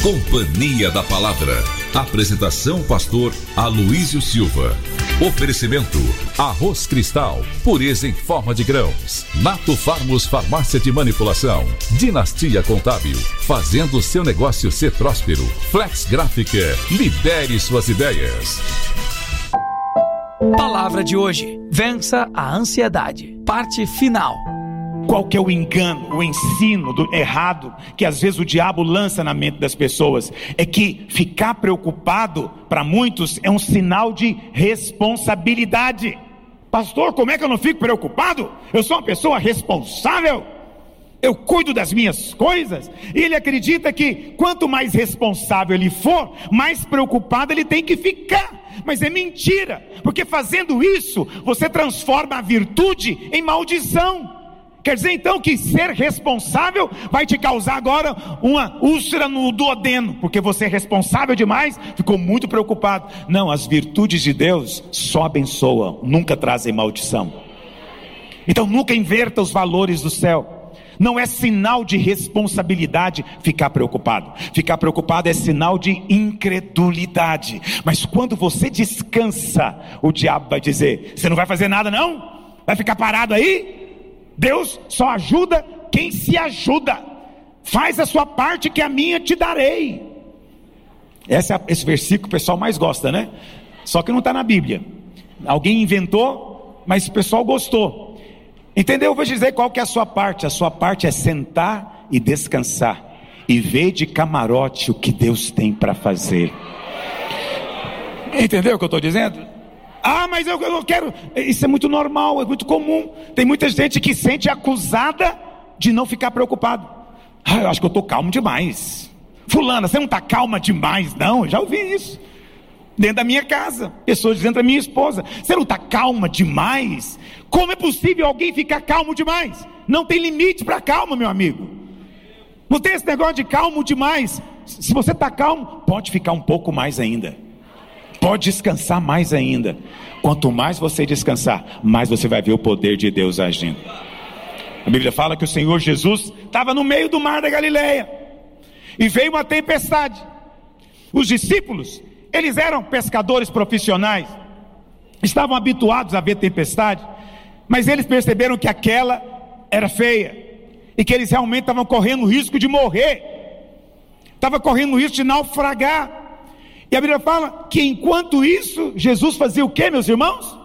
Companhia da Palavra. Apresentação pastor Aloísio Silva. Oferecimento: Arroz Cristal, pureza em forma de grãos. Nato Farmos Farmácia de Manipulação. Dinastia Contábil, fazendo seu negócio ser próspero. Flex Gráfica, lidere suas ideias. Palavra de hoje: vença a ansiedade. Parte final. Qual que é o engano, o ensino errado que às vezes o diabo lança na mente das pessoas? É que ficar preocupado, para muitos, é um sinal de responsabilidade. Pastor, como é que eu não fico preocupado? Eu sou uma pessoa responsável, eu cuido das minhas coisas. E ele acredita que quanto mais responsável ele for, mais preocupado ele tem que ficar. Mas é mentira, porque fazendo isso, você transforma a virtude em maldição. Quer dizer então que ser responsável vai te causar agora uma úlcera no duodeno, porque você é responsável demais, ficou muito preocupado. Não, as virtudes de Deus só abençoam, nunca trazem maldição. Então nunca inverta os valores do céu. Não é sinal de responsabilidade ficar preocupado. Ficar preocupado é sinal de incredulidade. Mas quando você descansa, o diabo vai dizer: você não vai fazer nada não? Vai ficar parado aí? Deus só ajuda quem se ajuda. Faz a sua parte que a minha te darei. Esse versículo o pessoal mais gosta, né? Só que não está na Bíblia. Alguém inventou, mas o pessoal gostou. Entendeu? Eu vou dizer qual que é a sua parte. A sua parte é sentar e descansar e ver de camarote o que Deus tem para fazer. Entendeu o que eu estou dizendo? Ah, mas eu quero. Isso é muito normal, é muito comum. Tem muita gente que se sente acusada de não ficar preocupado. Ah, eu acho que eu estou calmo demais. Fulana, você não está calma demais? Não, eu já ouvi isso dentro da minha casa. Pessoas dizendo para minha esposa: você não está calma demais? Como é possível alguém ficar calmo demais? Não tem limite para calma, meu amigo. Não tem esse negócio de calmo demais. Se você está calmo, pode ficar um pouco mais ainda. Pode descansar mais ainda. Quanto mais você descansar, mais você vai ver o poder de Deus agindo. A Bíblia fala que o Senhor Jesus estava no meio do mar da Galileia e veio uma tempestade. Os discípulos, eles eram pescadores profissionais, estavam habituados a ver tempestade, mas eles perceberam que aquela era feia e que eles realmente estavam correndo o risco de morrer, estavam correndo o risco de naufragar. E a Bíblia fala que enquanto isso, Jesus fazia o que, meus irmãos?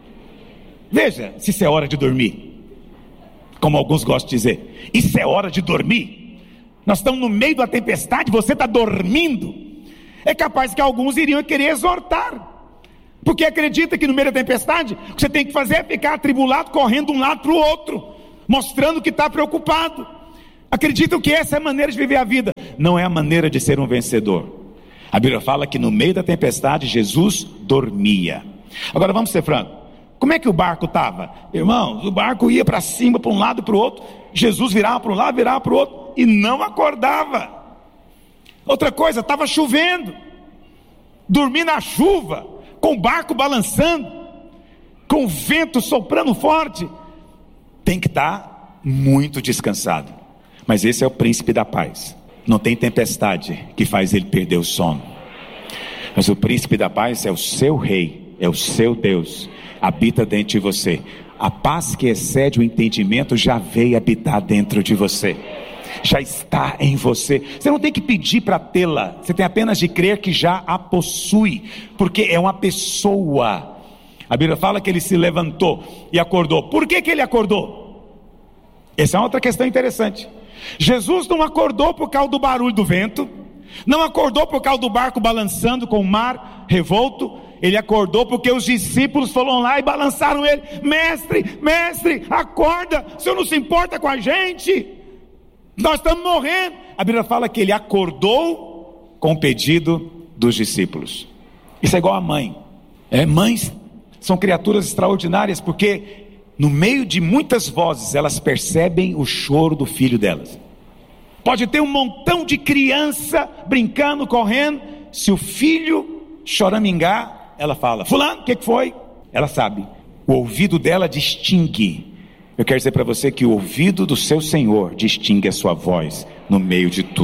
Veja, se isso é hora de dormir, como alguns gostam de dizer, isso é hora de dormir. Nós estamos no meio da tempestade, você está dormindo. É capaz que alguns iriam querer exortar, porque acredita que no meio da tempestade, o que você tem que fazer é ficar atribulado, correndo de um lado para o outro, mostrando que está preocupado. Acreditam que essa é a maneira de viver a vida. Não é a maneira de ser um vencedor. A Bíblia fala que no meio da tempestade Jesus dormia. Agora vamos ser francos, como é que o barco estava? Irmãos, o barco ia para cima, para um lado e para o outro. Jesus virava para um lado, virava para o outro e não acordava. Outra coisa, estava chovendo. Dormir na chuva, com o barco balançando, com o vento soprando forte. Tem que estar muito descansado. Mas esse é o príncipe da paz. Não tem tempestade que faz ele perder o sono. Mas o príncipe da paz é o seu rei, é o seu Deus, habita dentro de você. A paz que excede o entendimento já veio habitar dentro de você, já está em você. Você não tem que pedir para tê-la, você tem apenas de crer que já a possui, porque é uma pessoa. A Bíblia fala que ele se levantou e acordou. Por que ele acordou? Essa é outra questão interessante. Jesus não acordou por causa do barulho do vento, não acordou por causa do barco balançando com o mar revolto. Ele acordou porque os discípulos foram lá e balançaram ele: mestre, acorda, o Senhor não se importa com a gente, nós estamos morrendo. A Bíblia fala que ele acordou com o pedido dos discípulos. Isso é igual a mãe. Mães são criaturas extraordinárias, porque no meio de muitas vozes, elas percebem o choro do filho delas. Pode ter um montão de criança brincando, correndo. Se o filho choramingar, ela fala: fulano, o que foi? Ela sabe. O ouvido dela distingue. Eu quero dizer para você que o ouvido do seu Senhor distingue a sua voz no meio de tudo.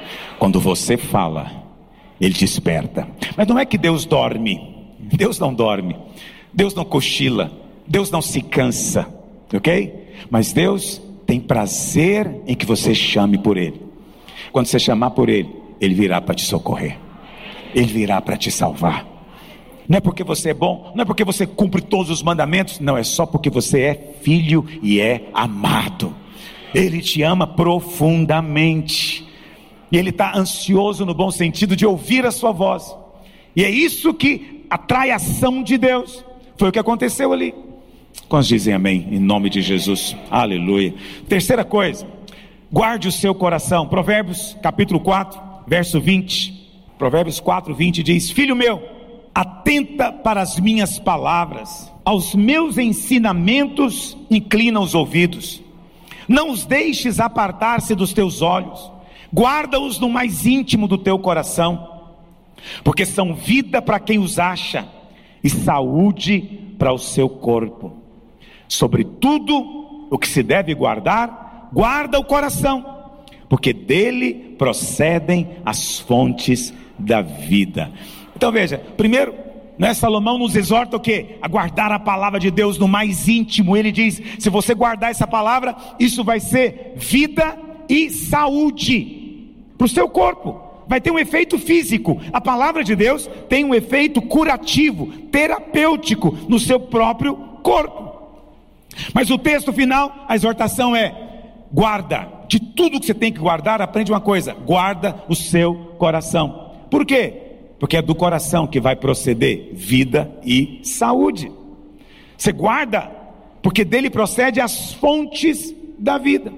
Quando você fala, Ele desperta. Mas não é que Deus dorme. Deus não dorme. Deus não cochila. Deus não se cansa, ok? Mas Deus tem prazer em que você chame por Ele. Quando você chamar por Ele, Ele virá para te socorrer. Ele virá para te salvar. Não é porque você é bom, não é porque você cumpre todos os mandamentos, não, é só porque você é filho e é amado. Ele te ama profundamente. E Ele está ansioso no bom sentido de ouvir a sua voz. E é isso que atrai a ação de Deus. Foi o que aconteceu ali. Quantos dizem amém? Em nome de Jesus. Aleluia. Terceira coisa, guarde o seu coração. Provérbios capítulo 4, verso 20. Provérbios 4, 20 diz: Filho meu, atenta para as minhas palavras, aos meus ensinamentos inclina os ouvidos. Não os deixes apartar-se dos teus olhos. Guarda-os no mais íntimo do teu coração, porque são vida para quem os acha e saúde para o seu corpo. Sobre tudo o que se deve guardar, guarda o coração, porque dele procedem as fontes da vida. Então veja, primeiro, Salomão nos exorta o quê? A guardar a palavra de Deus no mais íntimo. Ele diz, se você guardar essa palavra, isso vai ser vida e saúde para o seu corpo. Vai ter um efeito físico. A palavra de Deus tem um efeito curativo, terapêutico no seu próprio corpo. Mas o texto final, a exortação é: guarda. De tudo que você tem que guardar, aprende uma coisa: guarda o seu coração. Por quê? Porque é do coração que vai proceder vida e saúde. Você guarda, porque dele procede as fontes da vida.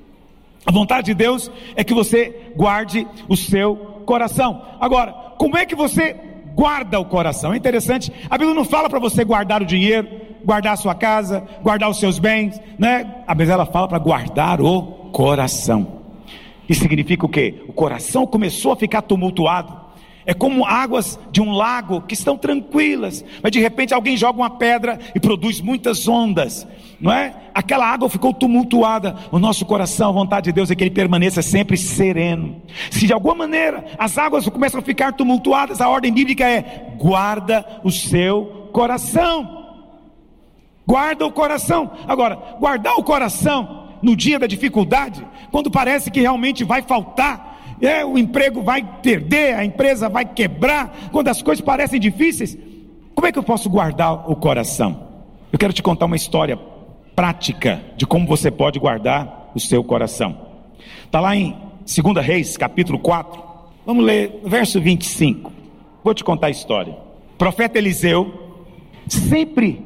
A vontade de Deus é que você guarde o seu coração. Agora, como é que você guarda o coração? É interessante, a Bíblia não fala para você guardar o dinheiro, guardar a sua casa, guardar os seus bens, né? A Bíblia ela fala para guardar o coração. Isso significa o quê? O coração começou a ficar tumultuado. É como águas de um lago que estão tranquilas, mas de repente alguém joga uma pedra e produz muitas ondas, não é? Aquela água ficou tumultuada. O nosso coração, a vontade de Deus é que ele permaneça sempre sereno. Se de alguma maneira as águas começam a ficar tumultuadas, a ordem bíblica é: guarda o seu coração. Guarda o coração. Agora, guardar o coração no dia da dificuldade, quando parece que realmente vai faltar, o emprego vai perder, a empresa vai quebrar, quando as coisas parecem difíceis, como é que eu posso guardar o coração? Eu quero te contar uma história prática de como você pode guardar o seu coração. Está lá em 2 Reis, capítulo 4, vamos ler verso 25, vou te contar a história. O profeta Eliseu sempre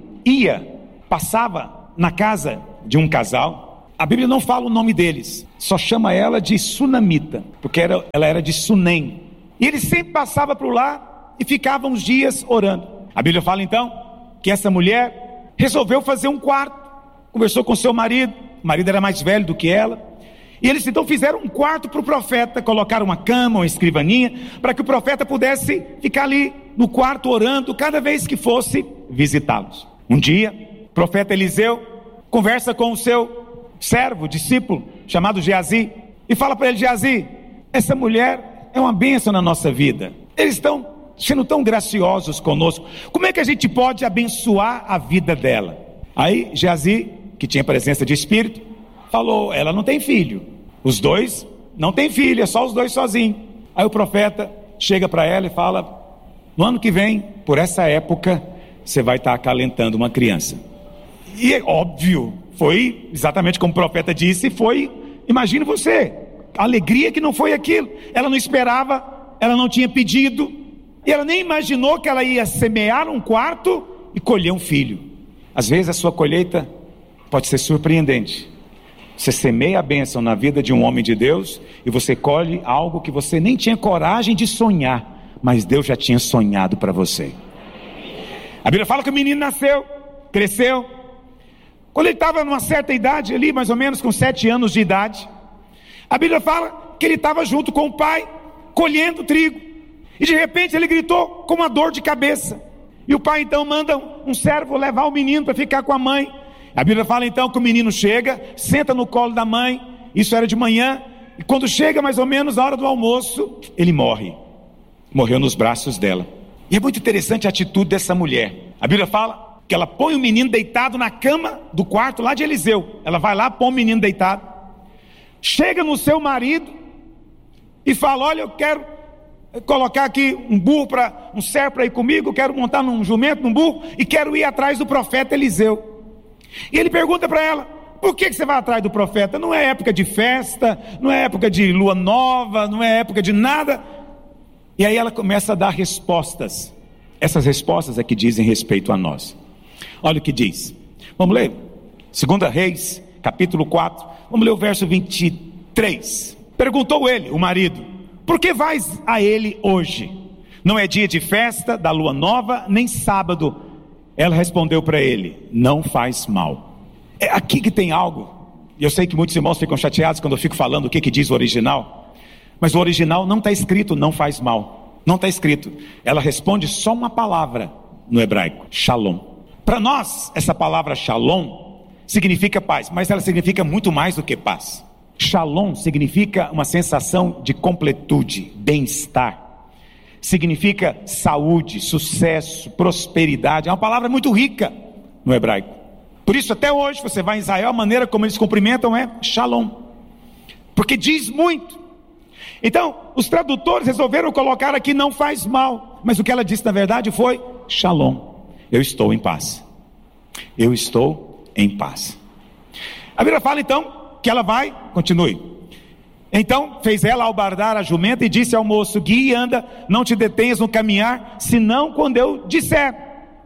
passava na casa de um casal. A Bíblia não fala o nome deles, só chama ela de Sunamita, porque ela era de Sunem. E ele sempre passava por lá e ficava uns dias orando. A Bíblia fala então que essa mulher resolveu fazer um quarto. Conversou com seu marido, o marido era mais velho do que ela. E eles então fizeram um quarto para o profeta, colocaram uma cama, uma escrivaninha, para que o profeta pudesse ficar ali no quarto orando cada vez que fosse visitá-los. Um dia, o profeta Eliseu conversa com o seu servo, discípulo, chamado Geazi, e fala para ele: Geazi, essa mulher é uma bênção na nossa vida, eles estão sendo tão graciosos conosco, como é que a gente pode abençoar a vida dela? Aí Geazi, que tinha presença de espírito, falou: ela não tem filho, os dois não tem filho, é só os dois sozinhos. Aí o profeta chega para ela e fala: no ano que vem, por essa época, você vai estar acalentando uma criança. E é óbvio, foi exatamente como o profeta disse, imagine você, a alegria que não foi aquilo. Ela não esperava, ela não tinha pedido, e ela nem imaginou que ela ia semear um quarto e colher um filho. Às vezes a sua colheita pode ser surpreendente. Você semeia a bênção na vida de um homem de Deus e você colhe algo que você nem tinha coragem de sonhar, mas Deus já tinha sonhado para você. A Bíblia fala que o menino nasceu, cresceu. Quando ele estava numa certa idade ali, mais ou menos com 7 anos de idade, a Bíblia fala que ele estava junto com o pai, colhendo trigo, e de repente ele gritou com uma dor de cabeça, e o pai então manda um servo levar o menino para ficar com a mãe. A Bíblia fala então que o menino chega, senta no colo da mãe, isso era de manhã, E quando chega mais ou menos a hora do almoço, ele morreu nos braços dela. E é muito interessante a atitude dessa mulher. A Bíblia fala que ela põe o menino deitado na cama do quarto lá de Eliseu. Ela vai lá, põe o menino deitado, chega no seu marido e fala: olha, eu quero colocar aqui um servo para ir comigo, quero montar num jumento, num burro, e quero ir atrás do profeta Eliseu. E ele pergunta para ela: por que você vai atrás do profeta? Não é época de festa, não é época de lua nova, não é época de nada. E aí ela começa a dar respostas. Essas respostas é que dizem respeito a nós. Olha o que diz. Vamos ler 2 Reis, capítulo 4. Vamos ler o verso 23. Perguntou ele, o marido: por que vais a ele hoje? Não é dia de festa, da lua nova, nem sábado. Ela respondeu para ele: não faz mal. É aqui que tem algo. E eu sei que muitos irmãos ficam chateados quando eu fico falando o que diz o original. Mas o original não está escrito não faz mal. Não está escrito. Ela responde só uma palavra no hebraico: shalom. Para nós, essa palavra shalom significa paz, mas ela significa muito mais do que paz. Shalom significa uma sensação de completude, bem-estar. Significa saúde, sucesso, prosperidade. É uma palavra muito rica no hebraico. Por isso até hoje você vai em Israel, a maneira como eles cumprimentam é shalom, porque diz muito. Então os tradutores resolveram colocar aqui não faz mal, mas o que ela disse na verdade foi shalom. Eu estou em paz. Eu estou em paz. A Bíblia fala então que ela vai, continue. Então fez ela albardar a jumenta e disse ao moço: guia e anda, não te detenhas no caminhar, senão quando eu disser.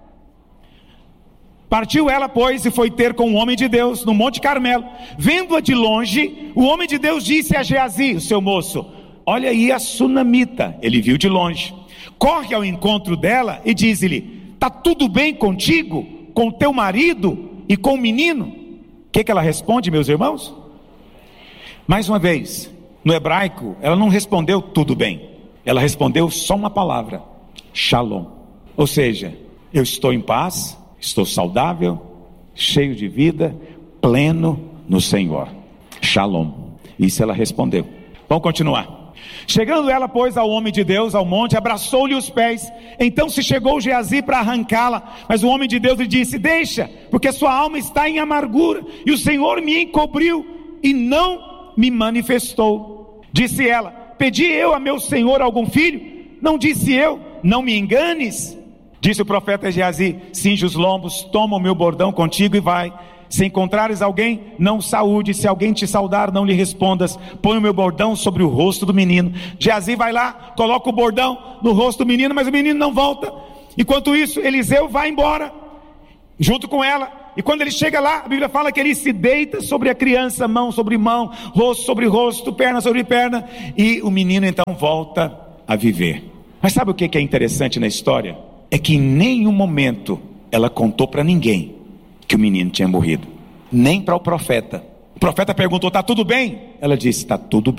Partiu ela, pois, e foi ter com o homem de Deus no Monte Carmelo. Vendo-a de longe, o homem de Deus disse a Geazi, o seu moço: olha aí a sunamita. Ele viu de longe, corre ao encontro dela e diz-lhe: está tudo bem contigo, com o teu marido e com o menino? O que ela responde, meus irmãos? Mais uma vez, no hebraico, ela não respondeu tudo bem. Ela respondeu só uma palavra: shalom. Ou seja, eu estou em paz, estou saudável, cheio de vida, pleno no Senhor. Shalom. Isso ela respondeu. Vamos continuar. Chegando ela, pois, ao homem de Deus, ao monte, abraçou-lhe os pés. Então se chegou Geazi para arrancá-la, mas o homem de Deus lhe disse: deixa, porque sua alma está em amargura, e o Senhor me encobriu e não me manifestou. Disse ela: pedi eu a meu Senhor algum filho? Não disse eu: não me enganes. Disse o profeta Geazi: cinge os lombos, toma o meu bordão contigo e vai. Se encontrares alguém, não saúde. Se alguém te saudar, não lhe respondas. Põe o meu bordão sobre o rosto do menino. Geazi vai lá, coloca o bordão no rosto do menino, mas o menino não volta. Enquanto isso, Eliseu vai embora junto com ela. E quando ele chega lá, a Bíblia fala que ele se deita sobre a criança, mão sobre mão, rosto sobre rosto, perna sobre perna, e o menino então volta a viver. Mas sabe o que é interessante na história? É que em nenhum momento ela contou para ninguém que o menino tinha morrido, nem para o profeta. O profeta perguntou: está tudo bem? Ela disse: está tudo bem.